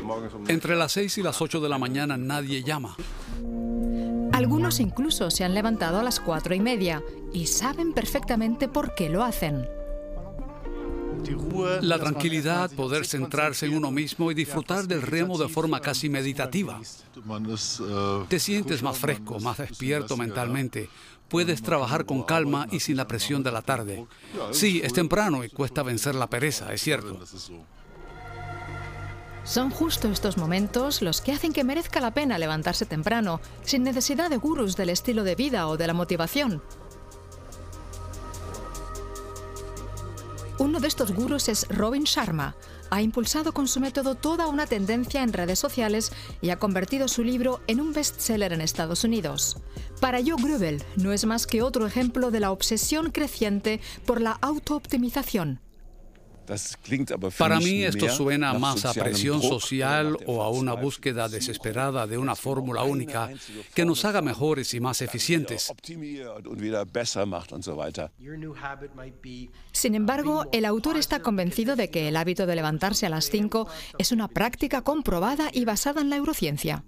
Entre las 6 y las 8 de la mañana nadie llama. Algunos incluso se han levantado a las 4:30 y saben perfectamente por qué lo hacen. La tranquilidad, poder centrarse en uno mismo y disfrutar del remo de forma casi meditativa. Te sientes más fresco, más despierto mentalmente. Puedes trabajar con calma y sin la presión de la tarde. Sí, es temprano y cuesta vencer la pereza, es cierto. Son justo estos momentos los que hacen que merezca la pena levantarse temprano, sin necesidad de gurús del estilo de vida o de la motivación. Uno de estos gurús es Robin Sharma. Ha impulsado con su método toda una tendencia en redes sociales y ha convertido su libro en un bestseller en Estados Unidos. Para Joe Grubel no es más que otro ejemplo de la obsesión creciente por la autooptimización. Para mí esto suena más a presión social o a una búsqueda desesperada de una fórmula única que nos haga mejores y más eficientes. Sin embargo, el autor está convencido de que el hábito de levantarse a las 5 es una práctica comprobada y basada en la neurociencia.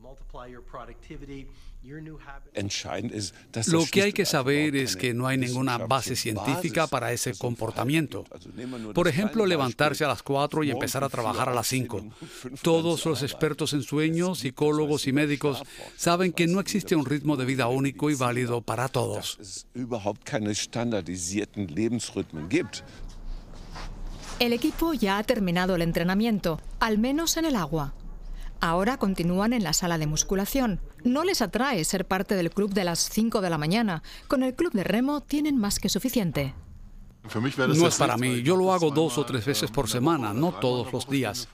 Lo que hay que saber es que no hay ninguna base científica para ese comportamiento. Por ejemplo, levantarse a las 4 y empezar a trabajar a las 5. Todos los expertos en sueño, psicólogos y médicos saben que no existe un ritmo de vida único y válido para todos. El equipo ya ha terminado el entrenamiento, al menos en el agua. Ahora continúan en la sala de musculación. No les atrae ser parte del club de las 5 de la mañana. Con el club de remo tienen más que suficiente. No es para mí. Yo lo hago 2 o 3 veces por semana, no todos los días.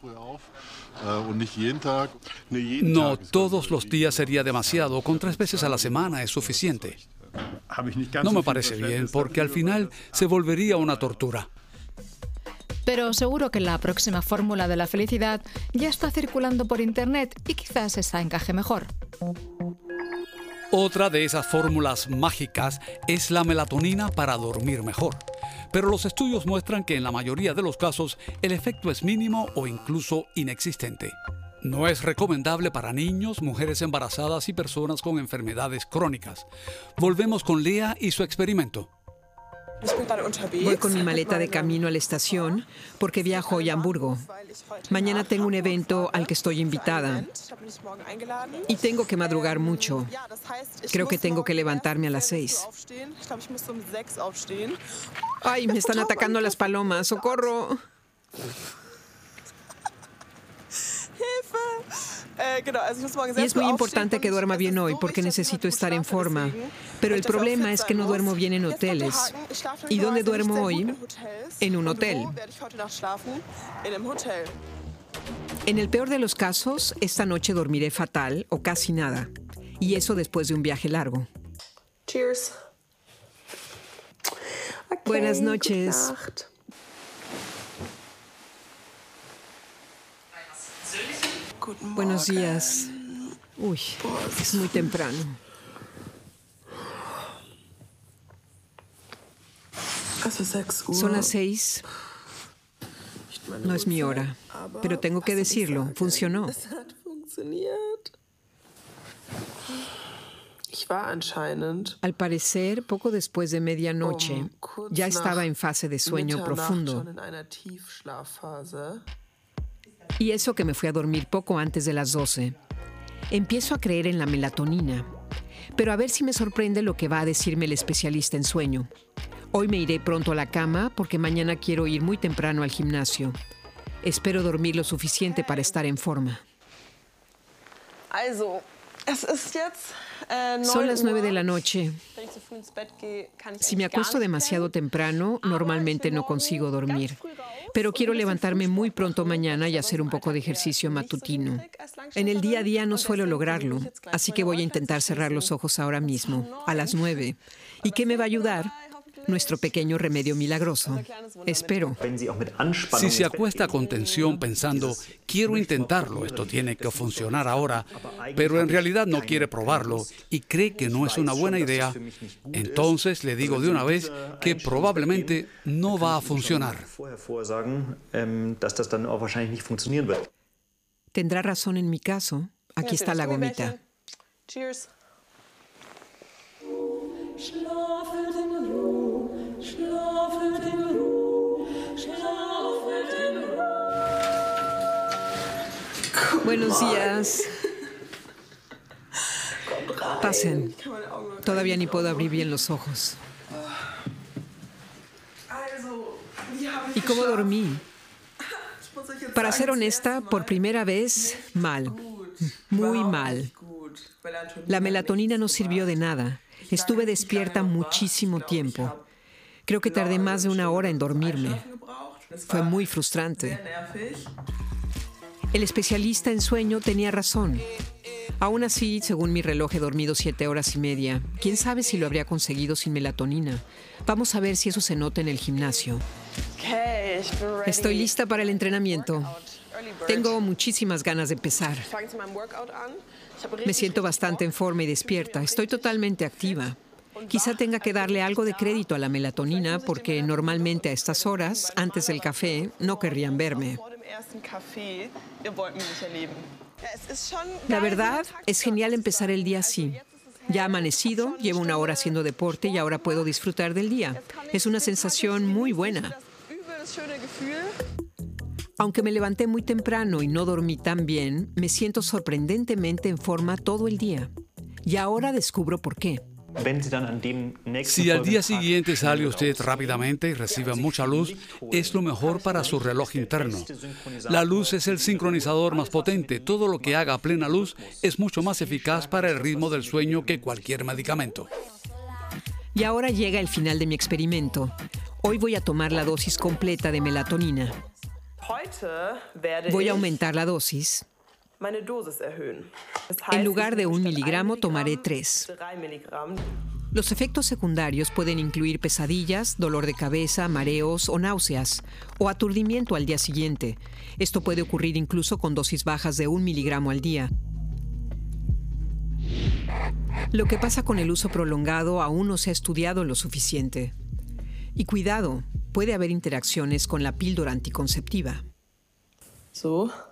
No, todos los días sería demasiado. Con 3 veces a la semana es suficiente. No me parece bien, porque al final se volvería una tortura. Pero seguro que la próxima fórmula de la felicidad ya está circulando por Internet y quizás esta encaje mejor. Otra de esas fórmulas mágicas es la melatonina para dormir mejor. Pero los estudios muestran que en la mayoría de los casos el efecto es mínimo o incluso inexistente. No es recomendable para niños, mujeres embarazadas y personas con enfermedades crónicas. Volvemos con Lea y su experimento. Voy con mi maleta de camino a la estación porque viajo hoy a Hamburgo. Mañana tengo un evento al que estoy invitada y tengo que madrugar mucho. Creo que tengo que levantarme a las 6. ¡Ay, me están atacando las palomas! ¡Socorro! Y es muy importante que duerma bien hoy porque necesito estar en forma. Pero el problema es que no duermo bien en hoteles. ¿Y dónde duermo hoy? En un hotel. En el peor de los casos, esta noche dormiré fatal o casi nada. Y eso después de un viaje largo. Cheers. Buenas noches. Buenos días. Uy, es muy temprano. Son las 6. No es mi hora, pero tengo que decirlo, funcionó. Al parecer, poco después de medianoche, ya estaba en fase de sueño profundo. Y eso que me fui a dormir poco antes de las 12. Empiezo a creer en la melatonina, pero a ver si me sorprende lo que va a decirme el especialista en sueño. Hoy me iré pronto a la cama porque mañana quiero ir muy temprano al gimnasio. Espero dormir lo suficiente para estar en forma. Son las 9 de la noche. Si me acuesto demasiado temprano, normalmente no consigo dormir. Pero quiero levantarme muy pronto mañana y hacer un poco de ejercicio matutino. En el día a día no suelo lograrlo, así que voy a intentar cerrar los ojos ahora mismo, a las 9. ¿Y qué me va a ayudar? Nuestro pequeño remedio milagroso. Espero. Si se acuesta con tensión pensando, quiero intentarlo, esto tiene que funcionar ahora, pero en realidad no quiere probarlo y cree que no es una buena idea, entonces le digo de una vez que probablemente no va a funcionar. Tendrá razón en mi caso. Aquí está la gomita. Cheers. Buenos días. Pasen. Todavía ni puedo abrir bien los ojos. ¿Y cómo dormí? Para ser honesta, por primera vez, mal. Muy mal. La melatonina no sirvió de nada. Estuve despierta muchísimo tiempo. Creo que tardé más de 1 hora en dormirme. Fue muy frustrante. El especialista en sueño tenía razón. Aún así, según mi reloj, he dormido 7 horas y media. ¿Quién sabe si lo habría conseguido sin melatonina? Vamos a ver si eso se nota en el gimnasio. Estoy lista para el entrenamiento. Tengo muchísimas ganas de empezar. Me siento bastante en forma y despierta. Estoy totalmente activa. Quizá tenga que darle algo de crédito a la melatonina porque normalmente a estas horas, antes del café, no querrían verme. La verdad, es genial empezar el día así. Ya ha amanecido, llevo 1 hora haciendo deporte y ahora puedo disfrutar del día. Es una sensación muy buena. Aunque me levanté muy temprano y no dormí tan bien, me siento sorprendentemente en forma todo el día. Y ahora descubro por qué. Si al día siguiente sale usted rápidamente y recibe mucha luz, es lo mejor para su reloj interno. La luz es el sincronizador más potente. Todo lo que haga a plena luz es mucho más eficaz para el ritmo del sueño que cualquier medicamento. Y ahora llega el final de mi experimento. Hoy voy a tomar la dosis completa de melatonina. Voy a aumentar la dosis. En lugar de 1 miligramo, tomaré 3. Los efectos secundarios pueden incluir pesadillas, dolor de cabeza, mareos o náuseas, o aturdimiento al día siguiente. Esto puede ocurrir incluso con dosis bajas de 1 miligramo al día. Lo que pasa con el uso prolongado aún no se ha estudiado lo suficiente. Y cuidado, puede haber interacciones con la píldora anticonceptiva. So.